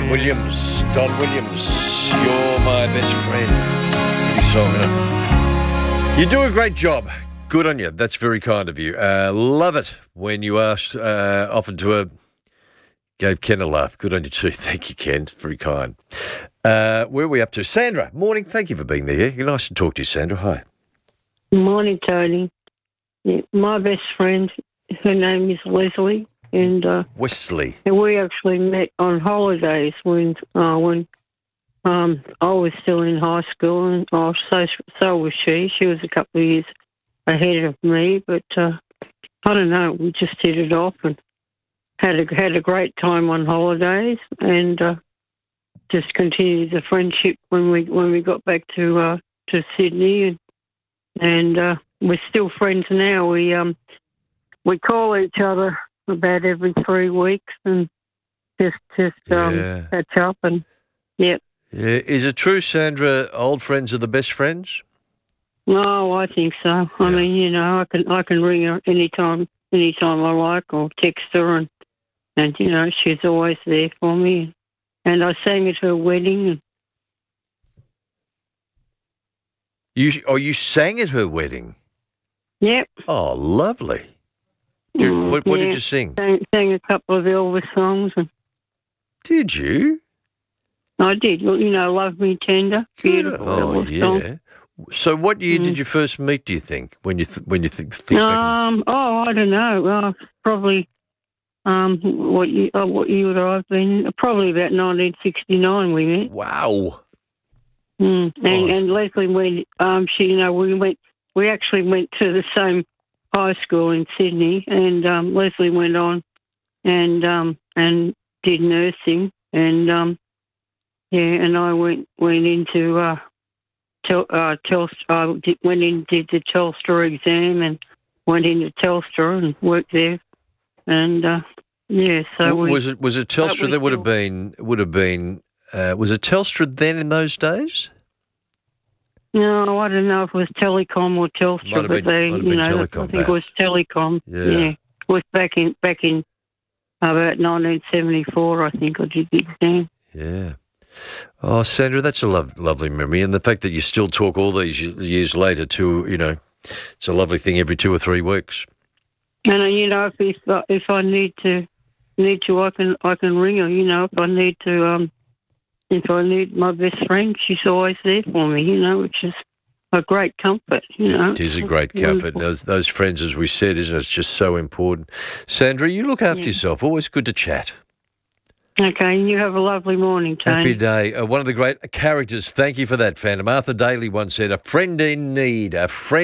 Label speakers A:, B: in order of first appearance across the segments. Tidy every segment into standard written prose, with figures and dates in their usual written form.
A: Don Williams. Don Williams, you're my best friend. Pretty song, isn't it? You do a great job. Good on you. That's very kind of you. Love it when you offered to gave Ken a laugh. Good on you too. Thank you, Ken. Very kind. Where are we up to? Sandra, morning. Thank you for being there. Nice to talk to you, Sandra. Hi.
B: Good morning, Tony. Yeah, my best friend, her name is Leslie, and
A: Wesley.
B: And we actually met on holidays when I was still in high school, and so was she. She was a couple of years ahead of me, but I don't know. We just hit it off and had a great time on holidays, and just continued the friendship when we got back to Sydney, and we're still friends now. We call each other about every 3 weeks and just catch up, and yeah.
A: Yeah. Is it true, Sandra, old friends are the best friends?
B: No, I think so. Yeah. I mean, I can ring her anytime I like, or text her, and she's always there for me. And I sang at her wedding.
A: You sang at her wedding?
B: Yep.
A: Oh, lovely. What did you sing?
B: Sang a couple of Elvis songs.
A: Did you?
B: I did. Love Me Tender. Beautiful Elvis song.
A: So what year did you first meet, do you think, when you think back?
B: I don't know. Probably what year would I have been? Probably about 1969 we met.
A: Wow.
B: And Leslie went, we actually went to the same high school in Sydney, and Leslie went on and did nursing, and and I went into Telstra. I went in, did the Telstra exam, and went into Telstra and worked there, and so
A: was it Telstra that would have been was it Telstra then in those days?
B: No, I don't know if it was Telecom or Telstra, but Telecom, I think it was Telecom. Yeah. It was back in about 1974, I think I did the exam.
A: Yeah. Oh, Sandra, that's a lovely memory, and the fact that you still talk all these years later it's a lovely thing every 2 or 3 weeks.
B: And if I need to, I can ring her. If I need to. If I need my best friend, she's always there for me, which is a great comfort,
A: It is a great comfort. And those friends, as we said, isn't it? It's just so important. Sandra, you look after yourself. Always good to chat.
B: Okay, and you have a lovely morning, Tony.
A: Happy day. One of the great characters, thank you for that, Phantom. Arthur Daly once said, a friend in need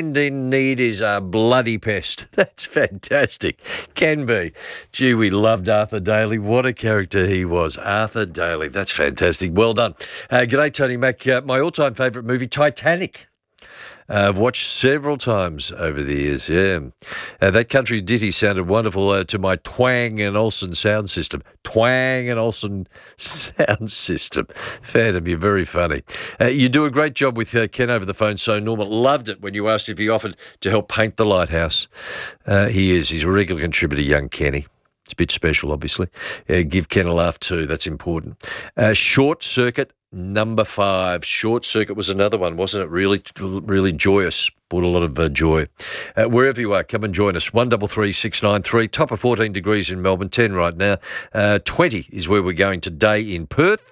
A: is a bloody pest. That's fantastic. Can be. Gee, we loved Arthur Daly. What a character he was. Arthur Daly. That's fantastic. Well done. G'day, Tony Mac. My all-time favourite movie, Titanic. I've watched several times over the years, yeah. That country ditty sounded wonderful to my Twang & Olsen sound system. Twang & Olsen sound system. Phantom, you're very funny. You do a great job with Ken over the phone, so Norman. Loved it when you asked if he offered to help paint the lighthouse. He's a regular contributor, young Kenny. It's a bit special, obviously. Give Ken a laugh too, that's important. Short Circuit. Number 5, Short Circuit was another one, wasn't it? Really, really joyous. Brought a lot of joy. Wherever you are, come and join us. 133 693. Top of 14 degrees in Melbourne, 10 right now. 20 is where we're going today in Perth.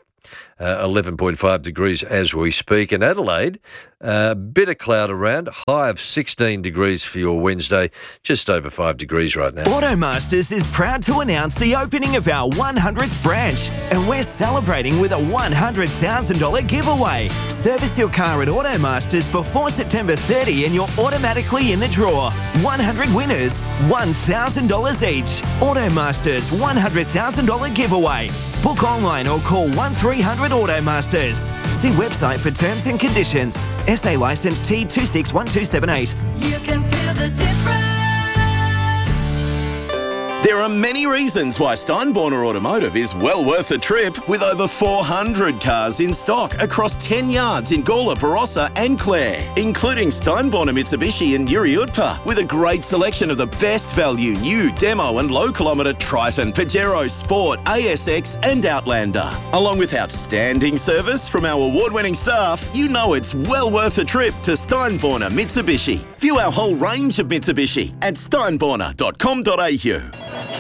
A: 11.5 degrees as we speak. In Adelaide, a bit of cloud around, high of 16 degrees for your Wednesday, just over 5 degrees right now.
C: Automasters is proud to announce the opening of our 100th branch, and we're celebrating with a $100,000 giveaway. Service your car at Automasters before September 30 and you're automatically in the draw. 100 winners, $1,000 each. Automasters $100,000 giveaway. Book online or call 1300 Automasters. See website for terms and conditions. SA licence T261278.
D: You can feel the difference.
C: There
D: There are many reasons why Steinborner Automotive is well worth a trip, with over 400 cars in stock across 10 yards in Gawler, Barossa and Clare, including Steinborner Mitsubishi and Yuri Utpa, with a great selection of the best value new demo and low kilometre Triton, Pajero, Sport, ASX and Outlander. Along with outstanding service from our award-winning staff, you know it's well worth a trip to Steinborner Mitsubishi. View our whole range of Mitsubishi at steinborner.com.au.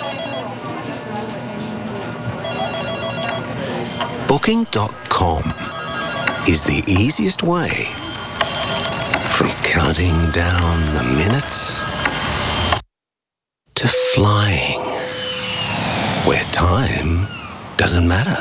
E: Booking.com is the easiest way from counting down the minutes to flying where time doesn't matter.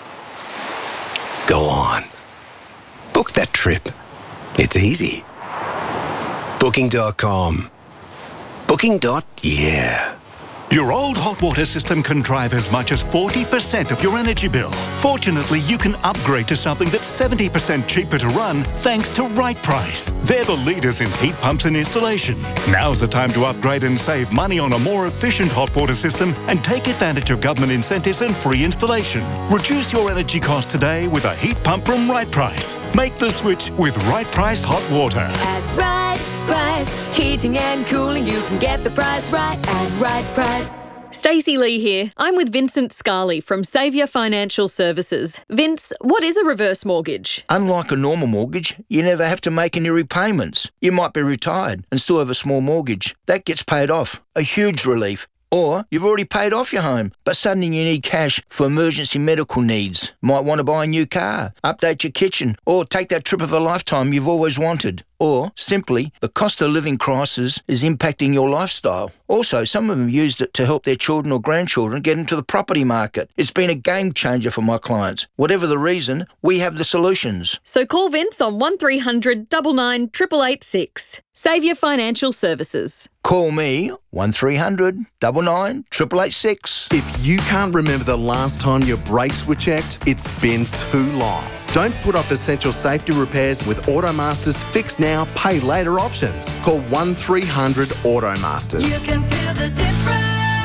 E: Go on. Book that trip. It's easy. Booking.com. Booking.yeah.
F: Your old hot water system can drive as much as 40% of your energy bill. Fortunately, you can upgrade to something that's 70% cheaper to run thanks to Right Price. They're the leaders in heat pumps and installation. Now's the time to upgrade and save money on a more efficient hot water system and take advantage of government incentives and free installation. Reduce your energy costs today with a heat pump from Right Price. Make the switch with Right Price Hot Water.
G: At Right Price, heating and cooling, you can get the price right at Right Price.
H: Stacey Lee here. I'm with Vincent Scarley from Saviour Financial Services. Vince, what is a reverse mortgage?
I: Unlike a normal mortgage, you never have to make any repayments. You might be retired and still have a small mortgage. That gets paid off. A huge relief. Or you've already paid off your home, but suddenly you need cash for emergency medical needs. Might want to buy a new car, update your kitchen, or take that trip of a lifetime you've always wanted. Or, simply, the cost of living crisis is impacting your lifestyle. Also, some of them used it to help their children or grandchildren get into the property market. It's been a game changer for my clients. Whatever the reason, we have the solutions.
H: So call Vince on 1300 99 886. Saviour Financial Services.
I: Call me 1300 99 886.
J: If you can't remember the last time your brakes were checked, it's been too long. Don't put off essential safety repairs with Automasters Fix Now, Pay Later options. Call 1300 Automasters.
G: You can feel the difference.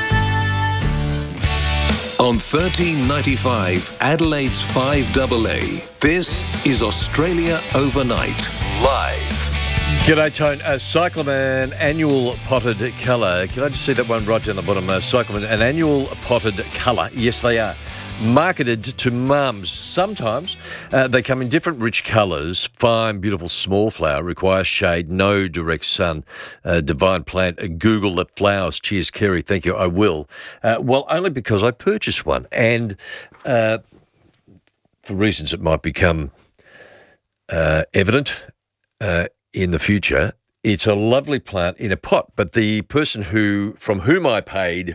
E: On 1395 Adelaide's 5AA, this is Australia Overnight, live.
A: G'day, Tone. Cyclamen annual potted colour. Can I just see that one right down the bottom? Cyclamen, an annual potted colour. Yes, they are. Marketed to mums. Sometimes they come in different rich colours. Fine, beautiful, small flower. Requires shade, no direct sun. Divine plant. Google the flowers. Cheers, Kerry. Thank you. I will. Well, only because I purchased one. And for reasons that might become evident in the future, it's a lovely plant in a pot. But the person from whom I paid,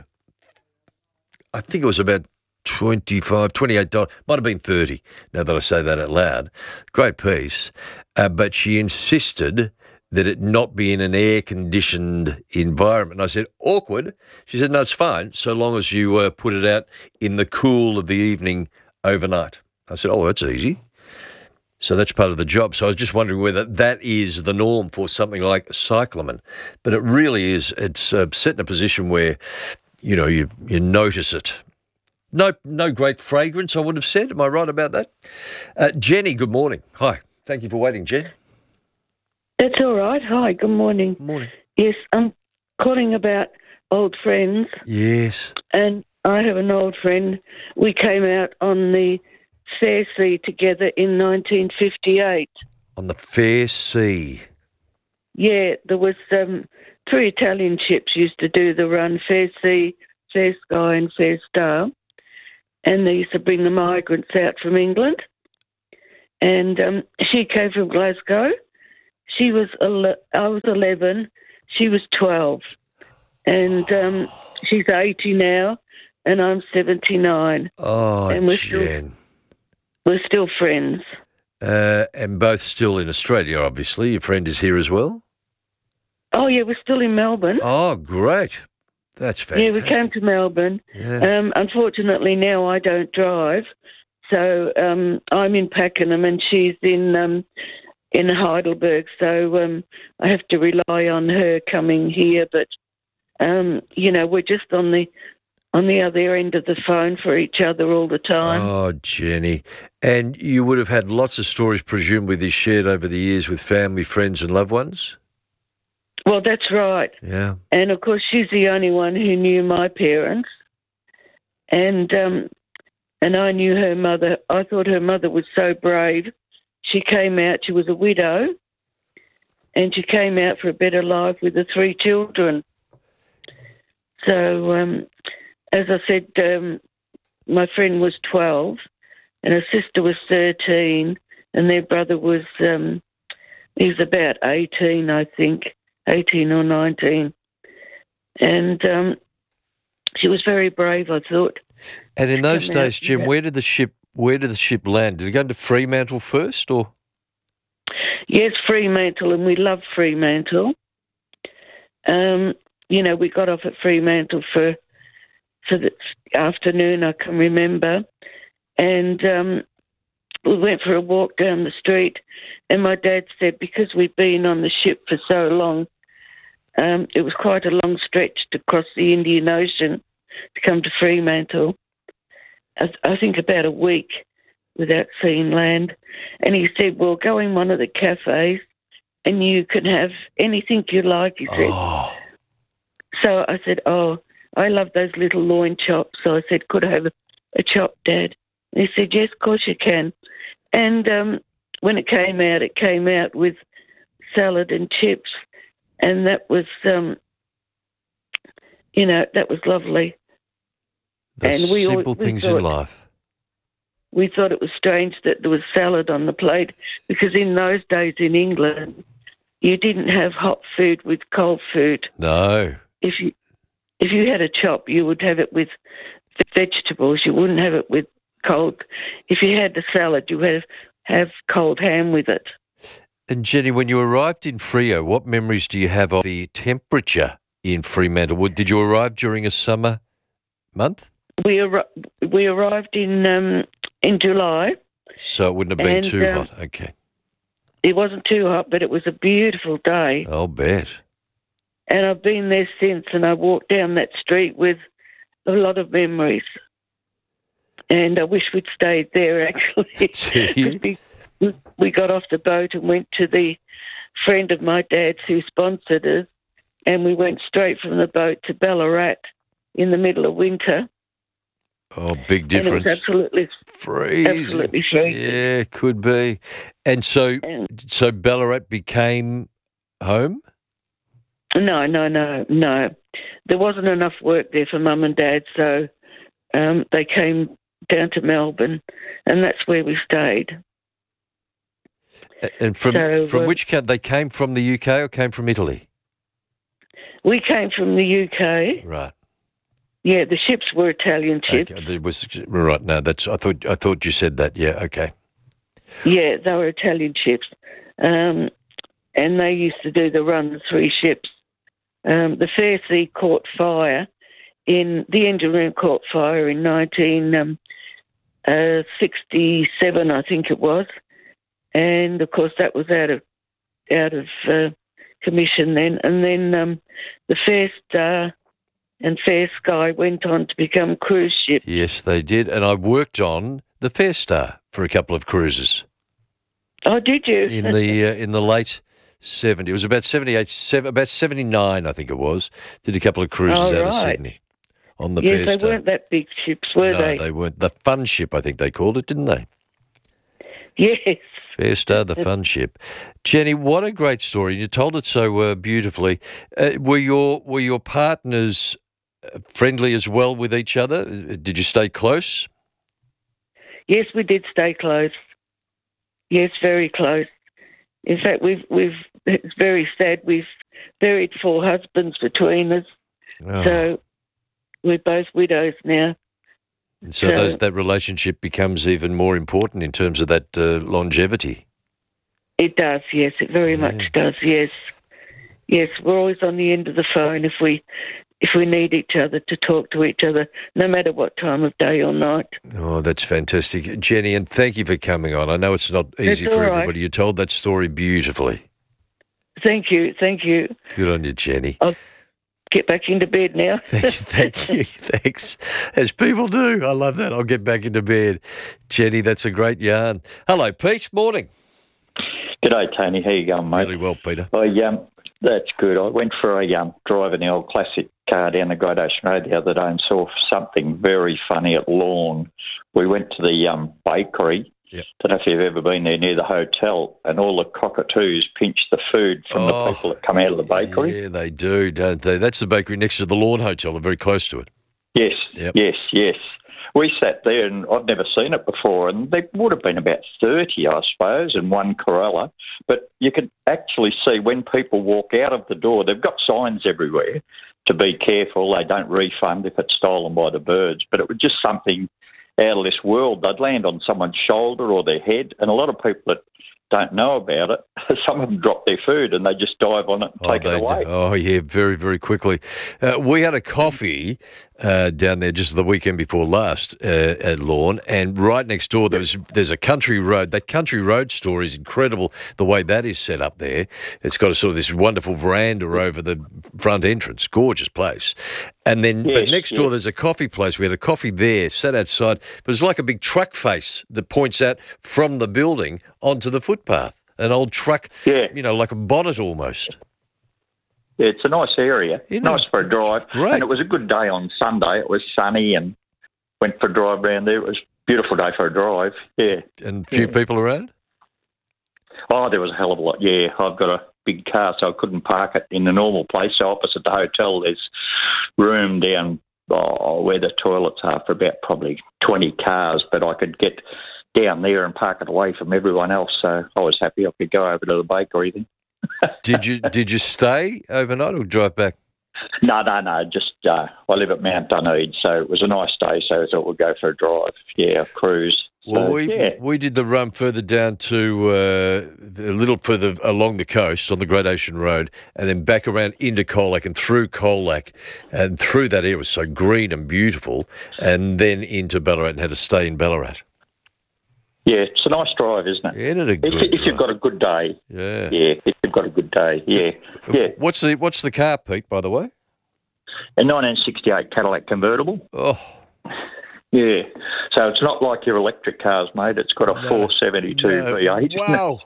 A: I think it was about $25, $28, might have been $30, now that I say that out loud. Great piece. But she insisted that it not be in an air-conditioned environment. And I said, awkward. She said, no, it's fine, so long as you put it out in the cool of the evening overnight. I said, oh, that's easy. So that's part of the job. So I was just wondering whether that is the norm for something like cyclamen. But it really is. It's set in a position where, you know, you notice it. No great fragrance, I would have said. Am I right about that? Jenny, good morning. Hi. Thank you for waiting, Jen.
B: That's all right. Hi, good morning.
A: Morning.
B: Yes, I'm calling about old friends.
A: Yes.
B: And I have an old friend. We came out on the Fair Sea together in 1958.
A: On the Fair Sea.
B: Yeah, there was 3 Italian ships used to do the run, Fair Sea, Fair Sky and Fair Star. And they used to bring the migrants out from England. And she came from Glasgow. I was 11. She was 12. And she's 80 now, and I'm 79.
A: Oh,
B: and
A: Jen.
B: We're still friends.
A: And both still in Australia, obviously. Your friend is here as well?
B: Oh, yeah, we're still in Melbourne.
A: Oh, great. That's fantastic.
B: Yeah, we came to Melbourne.
A: Yeah.
B: Unfortunately, now I don't drive. So I'm in Pakenham and she's in Heidelberg. So I have to rely on her coming here. But, you know, we're just on the on the other end of the phone for each other all the time.
A: Oh, Jenny. And you would have had lots of stories presumably this shared over the years with family, friends and loved ones?
B: Well, that's right.
A: Yeah.
B: And, of course, she's the only one who knew my parents. And I knew her mother. I thought her mother was so brave. She came out, she was a widow, and she came out for a better life with the 3 children. So, as I said, my friend was 12 and her sister was 13 and their brother was, he was about 18, I think, 18 or 19. And she was very brave, I thought.
A: And in those days, Jim, where did the ship land? Did it go into Fremantle first, or?
B: Yes, Fremantle, and we loved Fremantle. We got off at Fremantle for the afternoon, I can remember, and we went for a walk down the street. And my dad said, because we'd been on the ship for so long, it was quite a long stretch to cross the Indian Ocean to come to Fremantle. I think about a week without seeing land. And he said, well, go in one of the cafes and you can have anything you like, he said.
A: Oh.
B: So I said, oh, I love those little loin chops. So I said, could I have a chop, Dad? And he said, yes, of course you can. And when it came out with salad and chips. And that was, that was lovely.
A: The
B: and
A: simple things in life.
B: We thought it was strange that there was salad on the plate because in those days in England, you didn't have hot food with cold food.
A: No.
B: If you had a chop, you would have it with vegetables. You wouldn't have it with cold. If you had the salad, you would have cold ham with it.
A: And Jenny, when you arrived in Freo, what memories do you have of the temperature in Fremantle? Did you arrive during a summer month?
B: We arrived in July.
A: So it wouldn't have been too hot. Okay.
B: It wasn't too hot, but it was a beautiful day.
A: I'll bet.
B: And I've been there since, and I walked down that street with a lot of memories. And I wish we'd stayed there, actually. We got off the boat and went to the friend of my dad's who sponsored us, and we went straight from the boat to Ballarat in the middle of winter.
A: Oh, big difference.
B: And it was absolutely freezing.
A: Yeah, could be. And so Ballarat became home?
B: No. There wasn't enough work there for Mum and Dad, so they came down to Melbourne, and that's where we stayed.
A: And from which country? They came from the UK or came from Italy?
B: We came from the UK.
A: Right.
B: Yeah, the ships were Italian ships.
A: Okay, there was right. No, that's. I thought you said that. Yeah. Okay.
B: Yeah, they were Italian ships, and they used to do the run 3 ships. The Fairseas caught fire the engine room caught fire in 1967, I think it was, and of course that was out of commission then. And then the Fair Star and Fair Sky went on to become cruise ships.
A: Yes, they did. And I worked on the Fair Star for a couple of cruises.
B: Oh, did you?
A: In the late 70s. It was about 79, I think it was. Did a couple of cruises out of Sydney on the Fair Star.
B: Yes, they weren't that big ships, were they?
A: No, they weren't. The Fun Ship, I think they called it, didn't they?
B: Yes.
A: Fair Star, the Fun Ship. Jenny, what a great story. You told it so beautifully. Were your partners friendly as well with each other? Did you stay close?
B: Yes, we did stay close. Yes, very close. In fact, it's very sad. We've buried 4 husbands between us. Oh. So we're both widows now.
A: And so that relationship becomes even more important in terms of that longevity.
B: It does, yes. It very much does, yes. Yes, we're always on the end of the phone if we need each other to talk to each other, no matter what time of day or night.
A: Oh, that's fantastic. Jenny, and thank you for coming on. I know it's not easy for everybody. You told that story beautifully.
B: Thank you.
A: Good on you, Jenny.
K: get back into bed now.
A: Thank you. Thanks. As people do. I love that. I'll get back into bed. Jenny, that's a great yarn. Hello, Pete. Morning.
L: G'day, Tony. How you going, mate?
A: Really well, Peter.
L: That's good. I went for a drive in the old classic car down the Great Ocean Road the other day and saw something very funny at Lorne. We went to the bakery.
A: Yep.
L: Don't know if you've ever been there near the hotel, and all the cockatoos pinch the food from the people that come out of the bakery.
A: Yeah, they do, don't they? That's the bakery next to the Lorne Hotel. They're very close to it.
L: Yes,
A: Yep.
L: yes. We sat there, and I'd never seen it before, and there would have been about 30, I suppose, and one Corella. But you could actually see when people walk out of the door, they've got signs everywhere to be careful. They don't refund if it's stolen by the birds. But it was just something out of this world. They'd land on someone's shoulder or their head, and a lot of people that don't know about it, some of them drop their food and they just dive on it and take it away.
A: Oh, yeah, very, very quickly. We had a coffee down there just the weekend before last at Lorne, and right next door there's a country road. That country road store is incredible, the way that is set up there. It's got a sort of this wonderful veranda over the front entrance. Gorgeous place. And then but next door there's a coffee place. We had a coffee there, sat outside, but it's like a big truck face that points out from the building onto the footpath. An old truck, like a bonnet almost.
L: Yeah, it's a nice area. Nice for a drive.
A: Great.
L: And it was a good day on Sunday. It was sunny and went for a drive around there. It was a beautiful day for a drive, yeah.
A: And a few people around?
L: Oh, there was a hell of a lot, yeah. I've got a big car, so I couldn't park it in the normal place. So opposite the hotel, there's room down where the toilets are for about probably 20 cars, but I could get down there and park it away from everyone else. So I was happy I could go over to the bakery then.
A: Did you stay overnight or drive back?
L: No. Just I live at Mount Dunedin, so it was a nice day. So I thought we'd go for a drive. Yeah, a cruise.
A: Well, we did the run further down to a little further along the coast on the Great Ocean Road, and then back around into Colac and through Colac, and through that area. It was so green and beautiful, and then into Ballarat and had to stay in Ballarat.
L: Yeah, it's a nice drive, isn't it?
A: Isn't it a good
L: if you've got a good day.
A: Yeah.
L: Yeah, if you've got a good day, yeah.
A: What's the car, Pete, by the way?
L: A 1968 Cadillac convertible.
A: Oh.
L: Yeah. So it's not like your electric cars, mate. It's got a 472 V8.
A: Wow.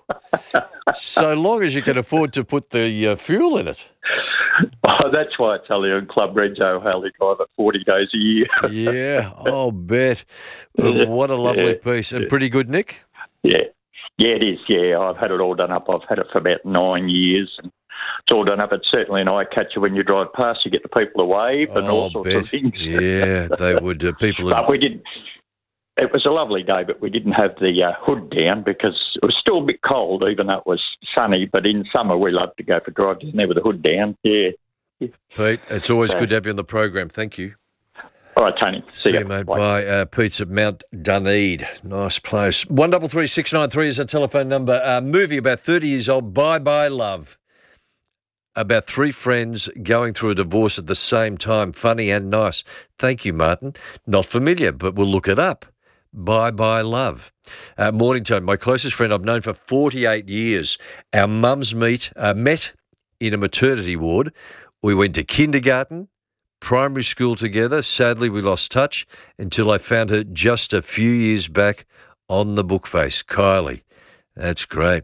A: So long as you can afford to put the fuel in it.
L: Oh, that's why I tell you in Club Renzo how they drive it 40 days a year.
A: Yeah, I'll bet. What a lovely piece. And pretty good, Nick?
L: Yeah. Yeah, it is. Yeah, I've had it all done up. I've had it for about 9 years. And it's all done up. It's certainly an eye catcher when you drive past. You get the people to wave and all sorts of things.
A: Yeah, they would.
L: But we did. It was a lovely day, but we didn't have the hood down because it was still a bit cold, even though it was sunny. But in summer, we love to go for drives in there with the hood down. Yeah.
A: Pete, it's always good to have you on the program. Thank you.
L: All right, Tony.
A: See you, mate. Bye. Pete's at Mount Dunedin. Nice place. 133693 is our telephone number. Movie about 30 years old, Bye Bye Love. About three friends going through a divorce at the same time. Funny and nice. Thank you, Martin. Not familiar, but we'll look it up. Bye Bye Love. Morning, Tony. My closest friend I've known for 48 years. Our mums met in a maternity ward. We went to kindergarten, primary school together. Sadly, we lost touch until I found her just a few years back on the bookface. Kylie. That's great.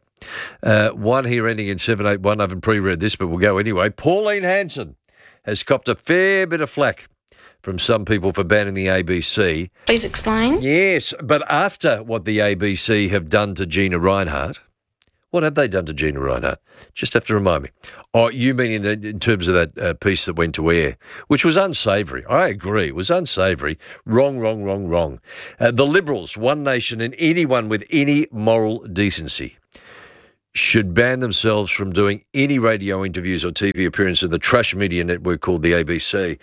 A: One here ending in 781. I haven't pre-read this, but we'll go anyway. Pauline Hanson has copped a fair bit of flack from some people for banning the ABC.
M: Please explain.
A: Yes, but after what the ABC have done to Gina Rinehart, what have they done to Gina Rinehart? Just have to remind me. Oh, you mean in terms of that piece that went to air, which was unsavoury. I agree, it was unsavoury. Wrong. The Liberals, One Nation and anyone with any moral decency should ban themselves from doing any radio interviews or TV appearance in the trash media network called the ABC.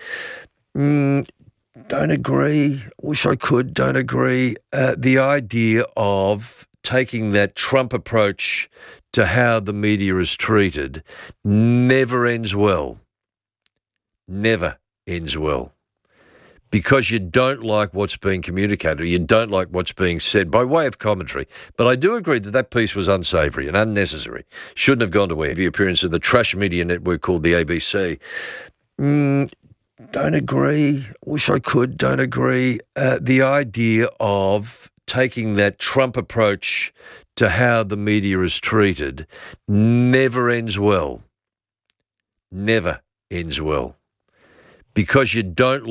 A: Don't agree. Wish I could. Don't agree. The idea of taking that Trump approach to how the media is treated never ends well. Never ends well. Because you don't like what's being communicated, or you don't like what's being said by way of commentary. But I do agree that that piece was unsavoury and unnecessary. Shouldn't have gone to air. The appearance of the trash media network called the ABC. Don't agree. Wish I could. Don't agree. The idea of taking that Trump approach to how the media is treated never ends well. Never ends well. Because you don't